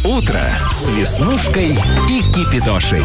Утро с Веснушкой и Кипидошей.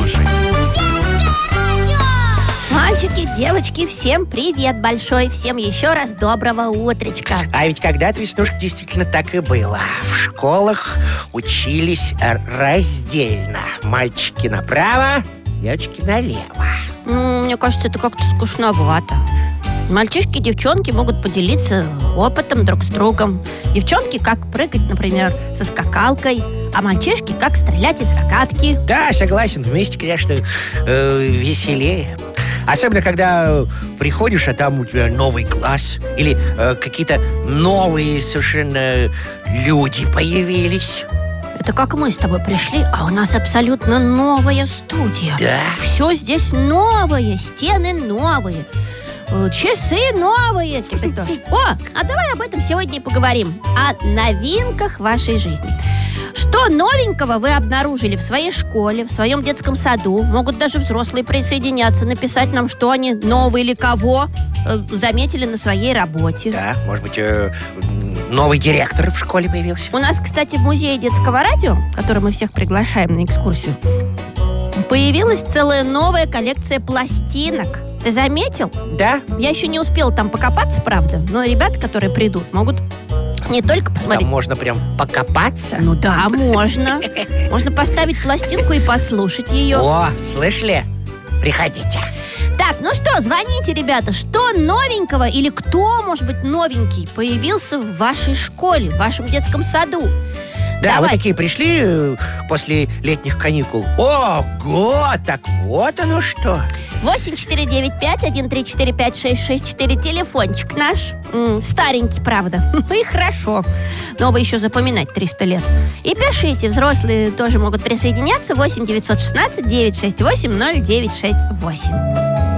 Мальчики, девочки, всем привет большой. Всем еще раз доброго утречка. А ведь когда-то, Веснушка, действительно так и было. В школах учились раздельно. Мальчики направо, девочки налево. Мне кажется, это как-то скучновато. Мальчишки и девчонки могут поделиться опытом друг с другом. Девчонки как прыгать, например, со скакалкой, а мальчишки как стрелять из рогатки. Да, согласен, вместе, конечно, веселее. Особенно, когда приходишь, а там у тебя новый класс. Или какие-то новые совершенно люди появились. Это как мы с тобой пришли, а у нас абсолютно новая студия. Да. Все здесь новое, стены новые, часы новые, Кипидош. А давай об этом сегодня и поговорим. О новинках вашей жизни. Что новенького вы обнаружили в своей школе, в своем детском саду? Могут даже взрослые присоединяться, написать нам, что они нового или кого заметили на своей работе. Да, может быть, новый директор в школе появился. У нас, кстати, в музее детского радио, который мы всех приглашаем на экскурсию, появилась целая новая коллекция пластинок. Ты заметил? Да. Я еще не успела там покопаться, правда, но ребята, которые придут, могут не только посмотреть. Там можно прям покопаться? Ну да, можно. Можно поставить пластинку и послушать ее. О, слышали? Приходите. Так, ну что, звоните, ребята. Что новенького или кто, может быть, новенький появился в вашей школе, в вашем детском саду? Да, Давай. вы такие пришли после летних каникул. Ого, так вот оно что. 8495-1345-664. Телефончик наш. Старенький, правда. И хорошо. Новый еще запоминать 300 лет. И пишите, взрослые тоже могут присоединяться. 8-916-968-0968.